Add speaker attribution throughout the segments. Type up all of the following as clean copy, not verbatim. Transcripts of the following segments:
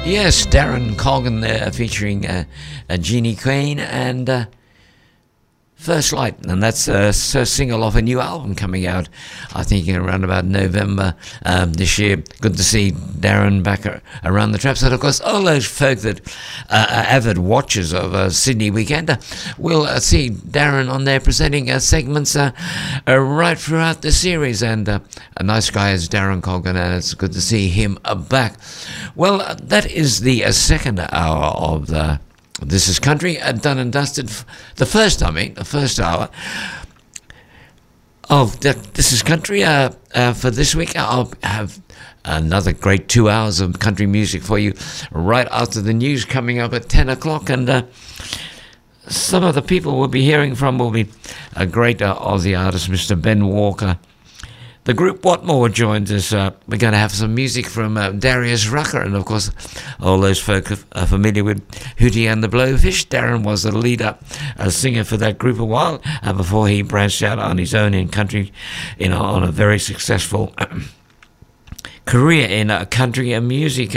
Speaker 1: Yes, Darren Colgan there featuring Jeannie Queen and First Light, and that's a single off a new album coming out, I think, in around about November this year. Good to see Darren back around the traps. And of course, all those folk that are avid watchers of Sydney Weekender will see Darren on there presenting segments right throughout the series. And a nice guy is Darren Colgan, and it's good to see him back. Well, that is the second hour of the This is Country, done and dusted. The first hour of This is Country for this week. I'll have another great 2 hours of country music for you right after the news coming up at 10 o'clock. And some of the people we'll be hearing from will be a great Aussie artist, Mr. Ben Walker. The group Whatmore joins us. We're going to have some music from Darius Rucker, and of course, all those folk are familiar with Hootie and the Blowfish. Darren was the leader, a singer for that group a while before he branched out on his own in country, on a very successful career in country music.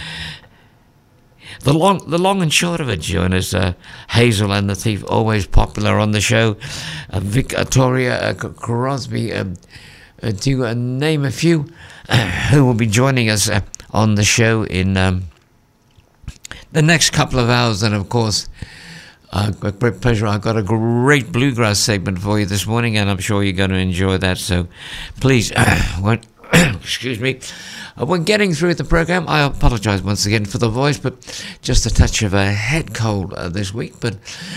Speaker 1: The long and short of it, joiners, Hazel and the Thief, always popular on the show. Victoria Crosby. To name a few who will be joining us on the show in the next couple of hours. And of course, with great pleasure, I've got a great bluegrass segment for you this morning, and I'm sure you're going to enjoy that. So please, excuse me. When getting through the program, I apologize once again for the voice, but just a touch of a head cold this week. But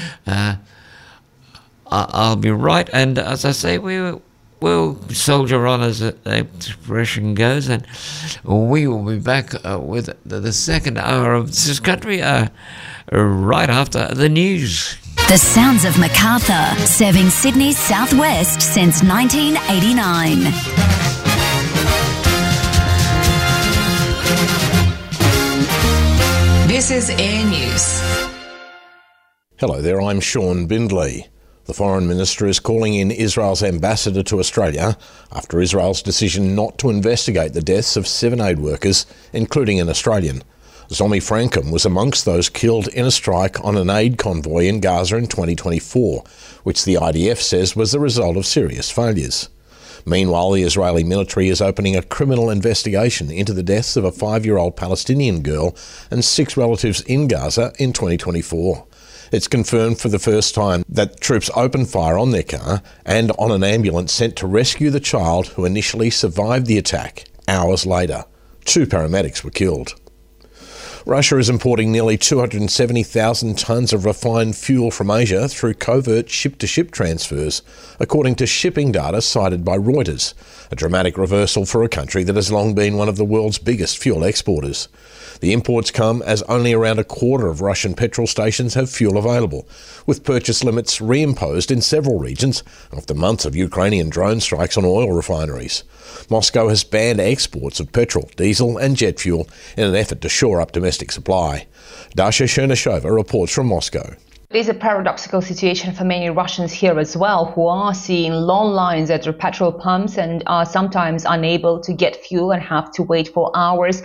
Speaker 1: I'll be right, and as I say, we'll soldier on, as the expression goes, and we will be back with the second hour of This is Country right after the news.
Speaker 2: The sounds of MacArthur, serving Sydney's southwest since 1989.
Speaker 3: This is Air News.
Speaker 4: Hello there, I'm Sean Bindley. The Foreign Minister is calling in Israel's ambassador to Australia after Israel's decision not to investigate the deaths of 7 aid workers, including an Australian. Zomi Frankham was amongst those killed in a strike on an aid convoy in Gaza in 2024, which the IDF says was the result of serious failures. Meanwhile, the Israeli military is opening a criminal investigation into the deaths of a 5-year-old Palestinian girl and 6 relatives in Gaza in 2024. It's confirmed for the first time that troops opened fire on their car and on an ambulance sent to rescue the child who initially survived the attack. Hours later, 2 paramedics were killed. Russia is importing nearly 270,000 tonnes of refined fuel from Asia through covert ship-to-ship transfers, according to shipping data cited by Reuters, a dramatic reversal for a country that has long been one of the world's biggest fuel exporters. The imports come as only around a quarter of Russian petrol stations have fuel available, with purchase limits reimposed in several regions after months of Ukrainian drone strikes on oil refineries. Moscow has banned exports of petrol, diesel and jet fuel in an effort to shore up domestic supply. Dasha Chernyshova reports from Moscow.
Speaker 5: It is a paradoxical situation for many Russians here as well, who are seeing long lines at their petrol pumps and are sometimes unable to get fuel and have to wait for hours